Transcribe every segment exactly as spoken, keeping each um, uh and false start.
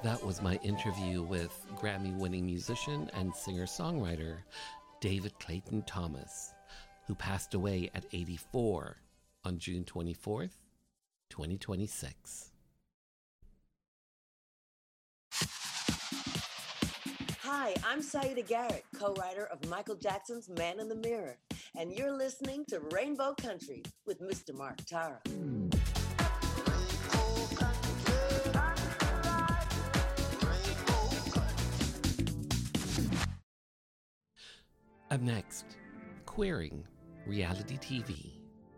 That was my interview with Grammy winning musician and singer songwriter David Clayton Thomas, who passed away at eighty-four on June twenty-fourth, twenty twenty-six. Hi, I'm Saida Garrett, co-writer of Michael Jackson's Man in the Mirror, and you're listening to Rainbow Country with Mister Mark Tara. Up next, Queering Reality T V.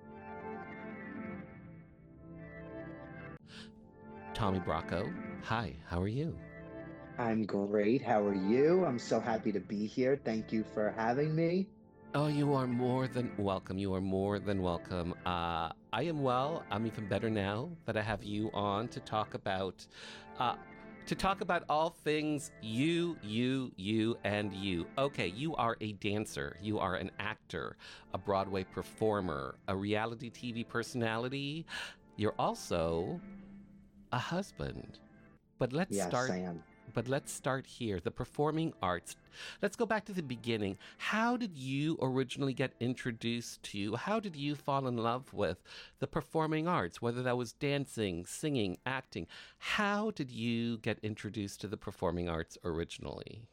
Tommy Bracco, hi, how are you? I'm great. How are you? I'm so happy to be here. Thank you for having me. Oh, you are more than welcome. You are more than welcome. Uh, I am well. I'm even better now that I have you on to talk about, uh, to talk about all things you, you, you, and you. Okay, you are a dancer. You are an actor, a Broadway performer, a reality T V personality. You're also a husband. But let's yes, start. I am. But let's start here. The performing arts. Let's go back to the beginning. How did you originally get introduced to, how did you fall in love with the performing arts, whether that was dancing, singing, acting? How did you get introduced to the performing arts originally?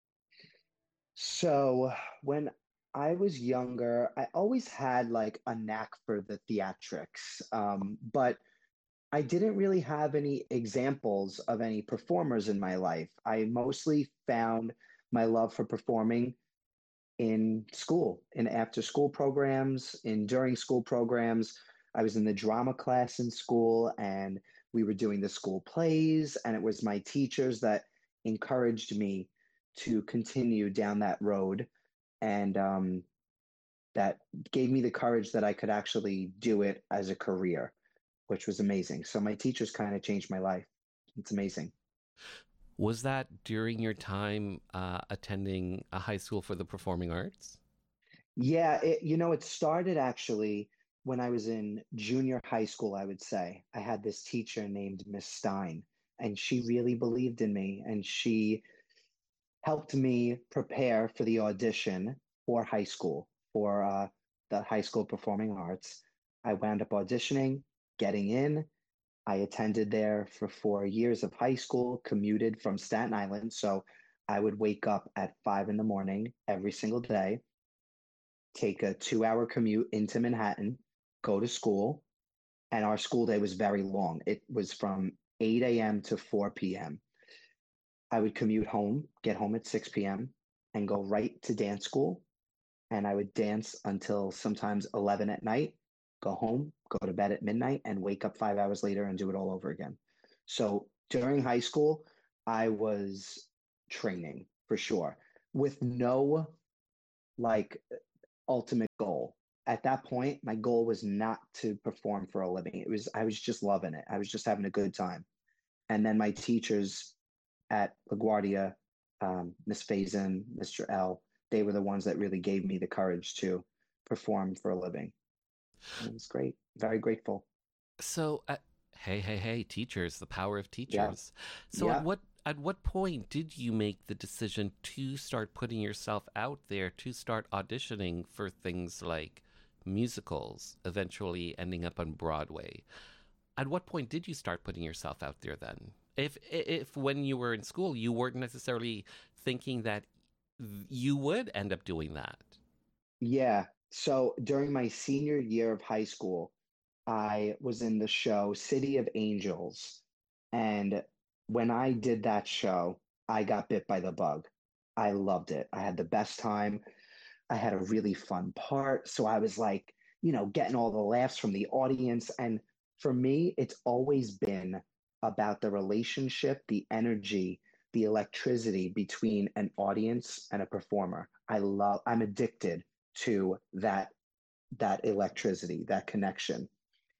So, when I was younger, I always had like a knack for the theatrics, um, but I didn't really have any examples of any performers in my life. I mostly found my love for performing in school, in after school programs, in during school programs. I was in the drama class in school and we were doing the school plays, and it was my teachers that encouraged me to continue down that road. And um, that gave me the courage that I could actually do it as a career, which was amazing. So my teachers kind of changed my life. It's amazing. Was that during your time uh, attending a high school for the performing arts? Yeah, it, you know, it started actually when I was in junior high school, I would say. I had this teacher named Miss Stein, and she really believed in me, and she helped me prepare for the audition for high school, for uh, the high school performing arts. I wound up auditioning, getting in. I attended there for four years of high school, commuted from Staten Island. So I would wake up at five in the morning every single day, take a two hour commute into Manhattan, go to school. And our school day was very long. It was from eight a m to four p m. I would commute home, get home at six p m, and go right to dance school. And I would dance until sometimes eleven at night, go home, go to bed at midnight, and wake up five hours later and do it all over again. So during high school, I was training for sure with no like ultimate goal. At that point, my goal was not to perform for a living. It was, I was just loving it. I was just having a good time. And then my teachers at LaGuardia, um, Miss Faison, Mister L, they were the ones that really gave me the courage to perform for a living. And it was great. Very grateful. So, uh, hey, hey, hey, teachers, the power of Yeah. teachers. So, at Yeah. what at what point did you make the decision to start putting yourself out there, to start auditioning for things like musicals, eventually ending up on Broadway? At what point did you start putting yourself out there then? If if when you were in school, you weren't necessarily thinking that you would end up doing that. Yeah. So during my senior year of high school, I was in the show City of Angels. And when I did that show, I got bit by the bug. I loved it. I had the best time. I had a really fun part. So I was like, you know, getting all the laughs from the audience. And for me, it's always been about the relationship, the energy, the electricity between an audience and a performer. I love, I'm addicted to that that electricity, that connection.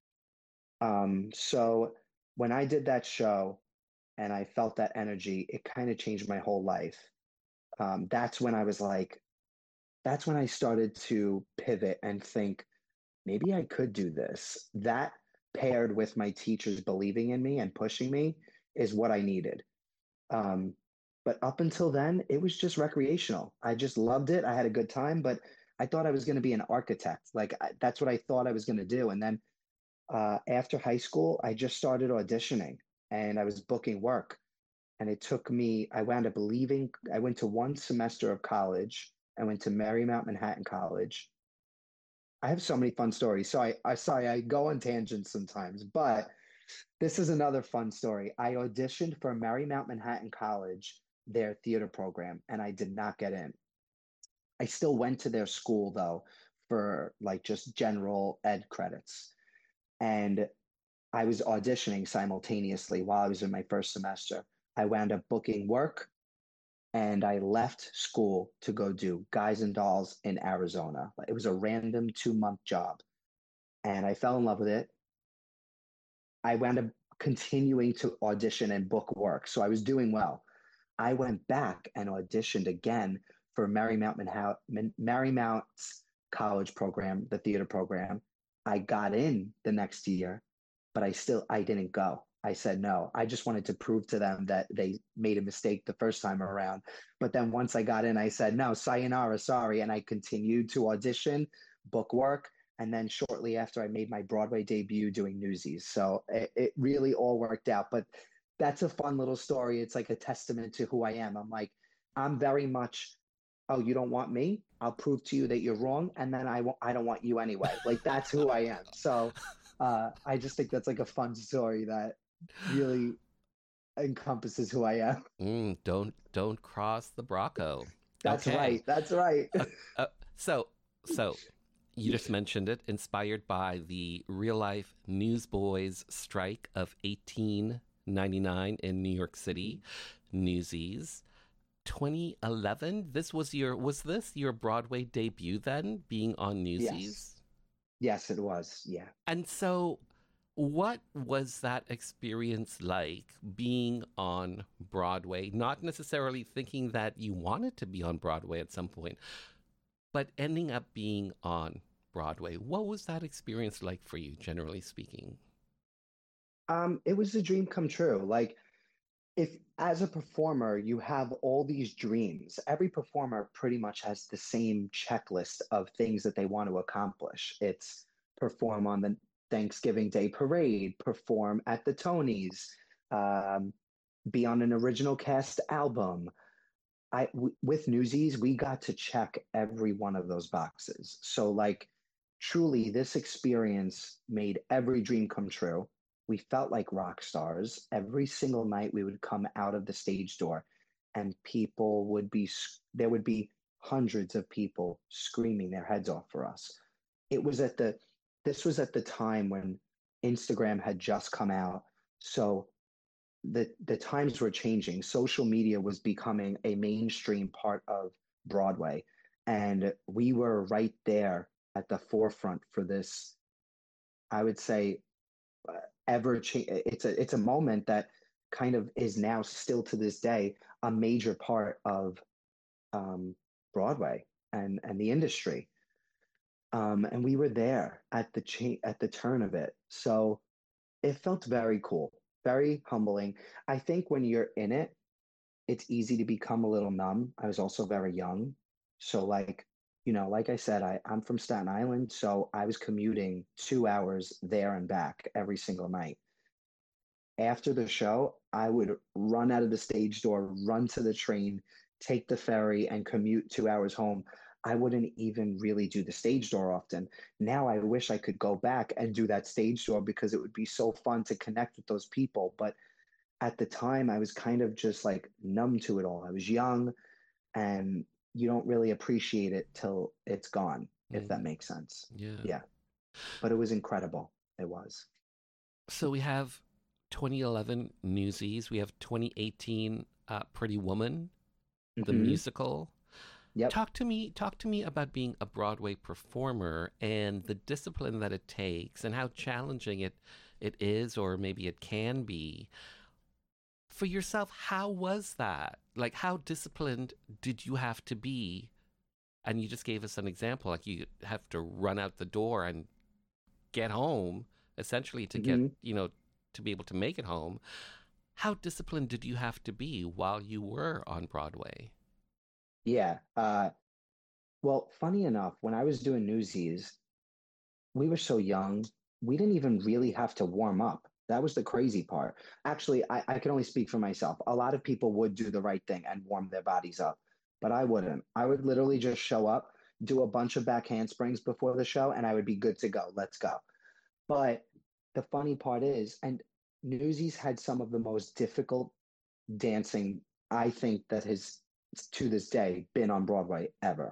Um, so when I did that show and I felt that energy, it kind of changed my whole life. Um, that's when I was like, that's when I started to pivot and think, maybe I could do this. That paired with my teachers believing in me and pushing me is what I needed. Um, but up until then, it was just recreational. I just loved it. I had a good time, but I thought I was going to be an architect. Like I, that's what I thought I was going to do. And then uh, after high school, I just started auditioning and I was booking work. And it took me, I wound up leaving. I went to one semester of college. I went to Marymount Manhattan College. I have so many fun stories. So I, I sorry, I go on tangents sometimes, but this is another fun story. I auditioned for Marymount Manhattan College, their theater program, and I did not get in. I still went to their school though for like just general ed credits. And I was auditioning simultaneously while I was in my first semester. I wound up booking work and I left school to go do Guys and Dolls in Arizona. It was a random two month job and I fell in love with it. I wound up continuing to audition and book work. So I was doing well. I went back and auditioned again for Marymount, Manhattan, Marymount's college program, the theater program. I got in the next year, but I still I didn't go. I said no. I just wanted to prove to them that they made a mistake the first time around. But then once I got in, I said no, sayonara, sorry, and I continued to audition, book work, and then shortly after I made my Broadway debut doing Newsies. So it, it really all worked out. But that's a fun little story. It's like a testament to who I am. I'm like, I'm very much, oh, you don't want me? I'll prove to you that you're wrong. And then I won't, I don't want you anyway. Like that's who I am. So uh, I just think that's like a fun story that really encompasses who I am. Mm, don't don't cross the Bracco. That's okay. right. That's right. uh, uh, so so you just mentioned it, inspired by the real life Newsboys strike of eighteen ninety-nine in New York City, Newsies. twenty eleven. This was your was this your Broadway debut then, being on Newsies? Yes. Yes, it was. Yeah. And so what was that experience like being on Broadway? Not necessarily thinking that you wanted to be on Broadway at some point, but ending up being on Broadway. What was that experience like for you, generally speaking? Um, it was a dream come true. Like, if as a performer, you have all these dreams, every performer pretty much has the same checklist of things that they want to accomplish. It's perform on the Thanksgiving Day parade, perform at the Tonys, um, be on an original cast album. I w- with Newsies, we got to check every one of those boxes. So like truly this experience made every dream come true. We felt like rock stars. Every single night we would come out of the stage door and people would be there would be hundreds of people screaming their heads off for us. It was at the this was at the time when Instagram had just come out. So the the times were changing. Social media was becoming a mainstream part of Broadway, and we were right there at the forefront for this. I would say, uh, ever change. It's a it's a moment that kind of is now still to this day a major part of um, Broadway and and the industry. Um, and we were there at the cha- at the turn of it, so it felt very cool, very humbling. I think when you're in it, it's easy to become a little numb. I was also very young. So like, you know, like I said, I, I'm from Staten Island. So I was commuting two hours there and back every single night. After the show, I would run out of the stage door, run to the train, take the ferry, and commute two hours home. I wouldn't even really do the stage door often. Now I wish I could go back and do that stage door because it would be so fun to connect with those people. But at the time, I was kind of just like numb to it all. I was young and you don't really appreciate it till it's gone, if Mm, that makes sense. yeah. Yeah. But it was incredible. It was. So we have twenty eleven Newsies. We have twenty eighteen uh, Pretty Woman, the Mm-hmm. musical. Yep. Talk to me, talk to me about being a Broadway performer and the discipline that it takes and how challenging it it is, or maybe it can be. For yourself, how was that? Like, how disciplined did you have to be? And you just gave us an example, like you have to run out the door and get home, essentially to get, Mm-hmm. you know, to be able to make it home. how disciplined did you have to be while you were on Broadway? Yeah. Uh, well, funny enough, when I was doing Newsies, we were so young, we didn't even really have to warm up. That was the crazy part. Actually, I, I can only speak for myself. A lot of people would do the right thing and warm their bodies up, but I wouldn't. I would literally just show up, do a bunch of back handsprings before the show, and I would be good to go. Let's go. But the funny part is, and Newsies had some of the most difficult dancing, I think, that has to this day been on Broadway ever.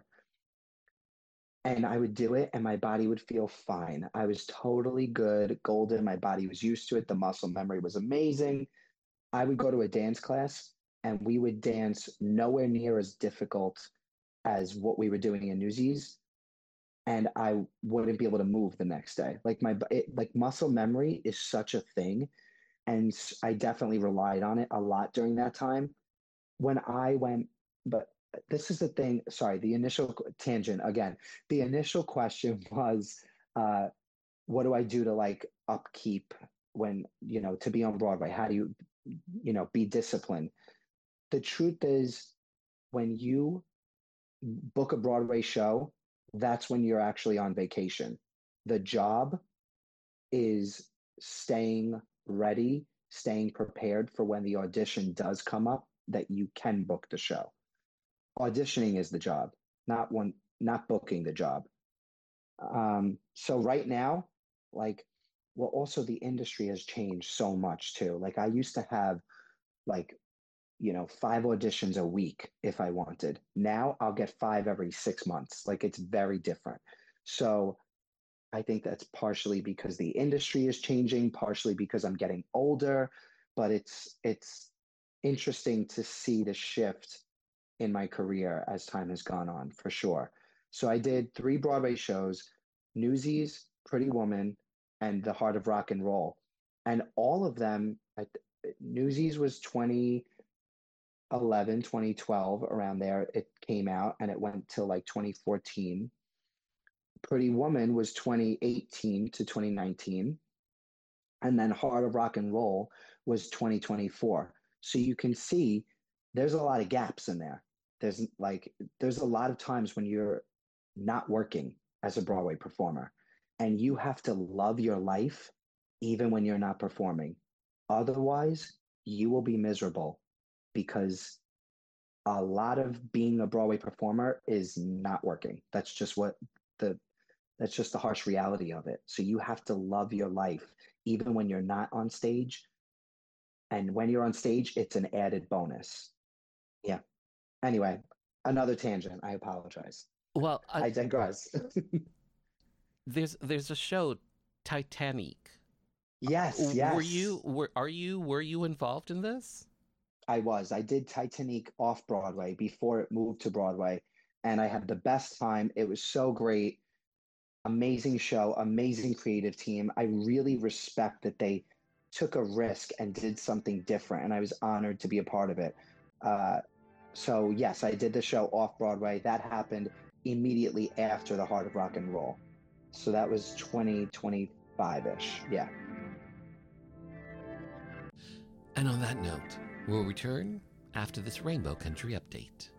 And I would do it and my body would feel fine. I was totally good, golden. My body was used to it. The muscle memory was amazing. I would go to a dance class and we would dance nowhere near as difficult as what we were doing in Newsies. And I wouldn't be able to move the next day. Like my, it, like muscle memory is such a thing. And I definitely relied on it a lot during that time. When I went, but this is the thing. Sorry, the initial tangent again. The initial question was, uh, what do I do to like upkeep when, you know, to be on Broadway? How do you, you know, be disciplined? The truth is, when you book a Broadway show, that's when you're actually on vacation. The job is staying ready, staying prepared for when the audition does come up that you can book the show. Auditioning is the job, not one, not booking the job. Um, so right now, like, well, also the industry has changed so much too. Like I used to have like, you know, five auditions a week if I wanted. Now I'll get five every six months. Like it's very different. So I think that's partially because the industry is changing, partially because I'm getting older, but it's it's interesting to see the shift in my career as time has gone on, for sure. So I did three Broadway shows, Newsies, Pretty Woman, and The Heart of Rock and Roll. And all of them, Newsies was twenty eleven, twenty twelve, around there. It came out and it went till like twenty fourteen. Pretty Woman was twenty eighteen to twenty nineteen. And then Heart of Rock and Roll was twenty twenty-four. So you can see there's a lot of gaps in there. There's like, there's a lot of times when you're not working as a Broadway performer and you have to love your life even when you're not performing. Otherwise, you will be miserable because a lot of being a Broadway performer is not working. That's just what the that's just the harsh reality of it. So you have to love your life even when you're not on stage. And when you're on stage, it's an added bonus. Yeah. Anyway, another tangent. I apologize. Well, I, I digress. there's there's a show, Titanic. Yes, yes. Were you were are you were you involved in this? I was. I did Titanic off Broadway before it moved to Broadway, and I had the best time. It was so great. Amazing show, amazing creative team. I really respect that they took a risk and did something different, and I was honored to be a part of it. Uh, so yes, I did the show off Broadway. That happened immediately after The Heart of Rock and Roll. So that was twenty twenty-five-ish. Yeah. And on that note, we'll return after this Rainbow Country update.